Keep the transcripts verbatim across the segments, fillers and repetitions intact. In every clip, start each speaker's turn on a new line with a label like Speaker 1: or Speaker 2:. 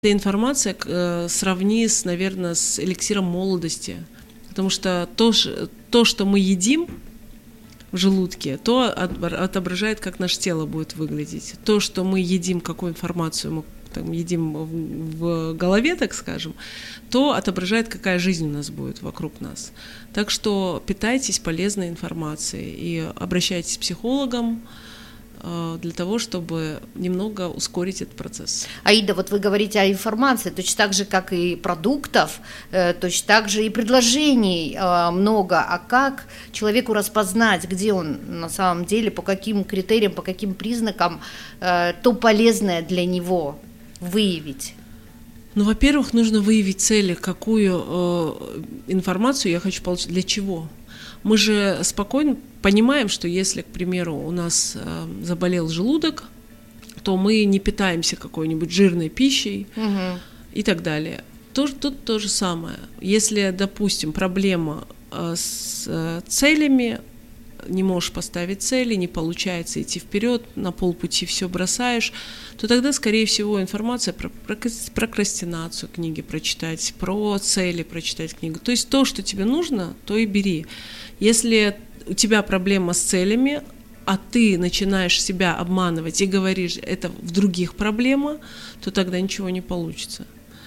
Speaker 1: Эта информация э, сравни, с, наверное, с эликсиром молодости, потому что то, то, что мы едим в желудке, то отображает, как наше тело будет выглядеть. То, что мы едим, какую информацию мы там, едим в, в голове, так скажем, то отображает, какая жизнь у нас будет вокруг нас. Так что питайтесь полезной информацией и обращайтесь к психологам для того, чтобы немного ускорить этот процесс.
Speaker 2: Аида, вот вы говорите о информации, точно так же, как и продуктов, точно так же и предложений много. А как человеку распознать, где он на самом деле, по каким критериям, по каким признакам то полезное для него выявить?
Speaker 1: Ну, во-первых, нужно выявить цели, какую э, информацию я хочу получить, для чего. Мы же спокойно понимаем, что если, к примеру, у нас э, заболел желудок, то мы не питаемся какой-нибудь жирной пищей угу. и так далее. Тут, тут то же самое. Если, допустим, проблема э, с э, целями, не можешь поставить цели, не получается идти вперед, на полпути все бросаешь, то тогда, скорее всего, информация про прокрастинацию книги прочитать, про цели прочитать книгу. То есть то, что тебе нужно, то и бери. Если у тебя проблема с целями, а ты начинаешь себя обманывать и говоришь, это в других проблема, то тогда ничего не получится.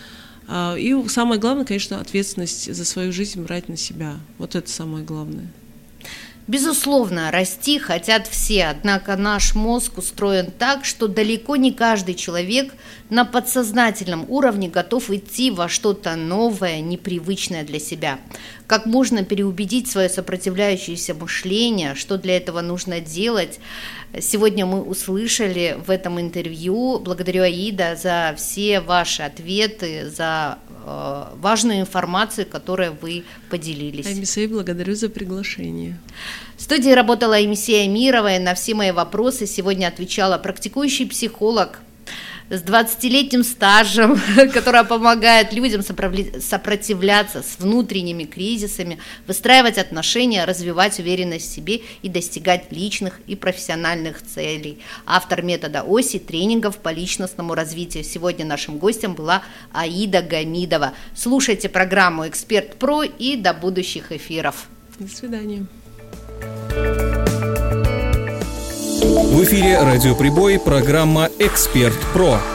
Speaker 1: И самое главное, конечно, ответственность за свою жизнь брать на себя. Вот это самое главное.
Speaker 2: Безусловно, расти хотят все, однако наш мозг устроен так, что далеко не каждый человек на подсознательном уровне готов идти во что-то новое, непривычное для себя. Как можно переубедить свое сопротивляющееся мышление, что для этого нужно делать? Сегодня мы услышали в этом интервью. Благодарю, Аида, за все ваши ответы, за э, важную информацию, которой вы поделились.
Speaker 1: Аймисей, благодарю за приглашение.
Speaker 2: В студии работала Аймисей Амирова, и на все мои вопросы сегодня отвечала практикующий психолог с двадцатилетним стажем, которая помогает людям сопротивляться с внутренними кризисами, выстраивать отношения, развивать уверенность в себе и достигать личных и профессиональных целей. Автор метода ОСИ, тренингов по личностному развитию. Сегодня нашим гостем была Аида Гамидова. Слушайте программу «Эксперт Про» и до будущих эфиров.
Speaker 1: До свидания.
Speaker 3: В эфире «Радиоприбой», программа «Эксперт Про».